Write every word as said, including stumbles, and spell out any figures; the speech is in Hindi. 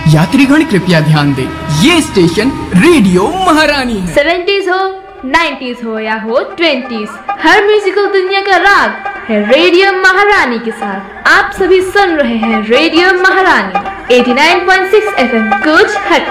यात्रीगण कृपया ध्यान दें, ये स्टेशन रेडियो महारानी है। सेवेंटीज हो, नाइन्टीज हो या हो ट्वेंटीज, हर म्यूजिकल दुनिया का राग है रेडियो महारानी के साथ। आप सभी सुन रहे हैं रेडियो महारानी eighty nine point six F M कुछ हट।